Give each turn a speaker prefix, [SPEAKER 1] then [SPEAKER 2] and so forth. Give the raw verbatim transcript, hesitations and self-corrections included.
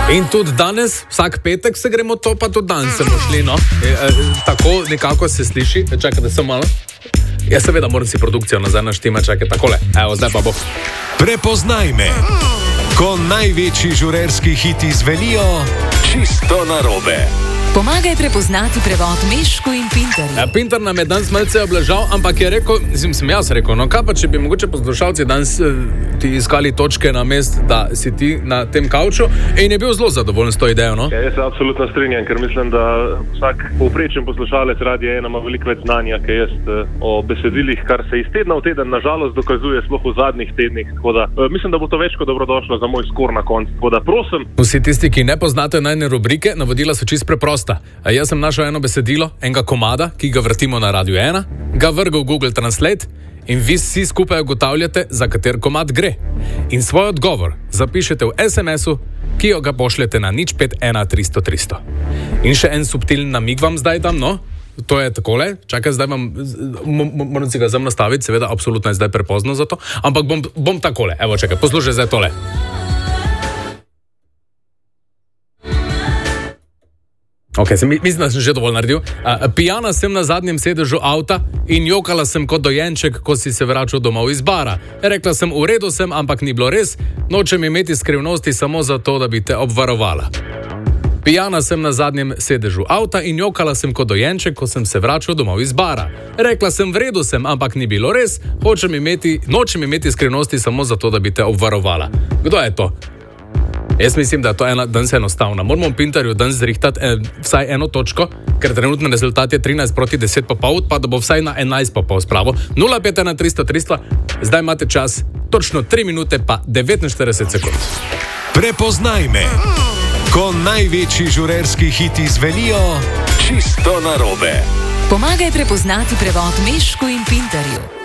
[SPEAKER 1] In tudi danes, vsak petek se gremo to, pa tudi danes se bomo šli, no. E, e, tako nekako se sliši. E, čakaj, da sem malo. Ja, seveda, moram si produkcijo nazaj naštima, čakaj, takole. Evo, zdaj pa bo.
[SPEAKER 2] Prepoznaj me. Ko največji žurerski hiti zvenijo čisto narobe.
[SPEAKER 3] Pomagaj prepoznati prevod Mešku in Pinterju.
[SPEAKER 1] Ja, Pinter nam je danes malce obležal, ampak je rekel, sem, sem jaz rekel, no kaj pa, če bi mogoče poslušalci danes ti iskali točke na mest, da si ti na tem kavču, in je bil zelo zadovoljen s to idejo, no?
[SPEAKER 4] Ja, jaz se absolutno strinjam, ker mislim, da vsak povprečen poslušalec Radia ena ima veliko več znanja, kaj jaz o besedilih, kar se iz tedna v teden nažalost dokazuje, sploh v zadnjih tednih, tako da mislim, da bo to več kot dobrodošlo za moj skor na koncu, tako da prosim.
[SPEAKER 1] Vsi tisti, ki ne poznate najne rubrike, navodila so čisto preprosta. Jaz sem našel eno besedilo, enega komada, ki ga vrtimo na Radiu ena, ga vrgel v Google Translate in vi vsi skupaj ugotavljate, za kater komad gre. In svoj odgovor zapišete v es em esu, ki jo ga pošljete na nič pet ena tristo tristo. In še en subtilen namig vam zdaj dam, no? To je takole, čakaj, zdaj vam, moram si ga zem nastaviti, seveda, absolutno je zdaj prepozno za to, ampak bom, bom takole, evo, čakaj, poslušaj zdaj tole. Ok, sem, mislim, da sem že dovolj naredil. Uh, pijana sem na zadnjem sedežu avta in jokala sem kot dojenček, ko si se vračal domov iz bara. Rekla sem, v redu sem, ampak ni bilo res. Nočem imeti skrivnosti samo zato, da bi te obvarovala. Pijana sem na zadnjem sedežu avta in jokala sem kot dojenček, ko sem se vračal domov iz bara. Rekla sem, v redu sem, ampak ni bilo res. Hočem imeti, nočem imeti skrivnosti samo zato, da bi te obvarovala. Kdo je to? Jaz mislim, da je to ena, danes enostavna. Moramo v Pinterju danes zrihtati eh, vsaj eno točko, ker trenutno rezultat je trinajst proti deset pa pol, pa da bo vsaj na enajst pa pol spravo. nula pet ena tristo tristo, zdaj imate čas točno tri minute pa devetinštirideset sekund.
[SPEAKER 2] Prepoznaj me. Ko največji žurerski hiti zvenijo čisto narobe.
[SPEAKER 3] Pomagaj prepoznati prevod Mešku in Pinterju.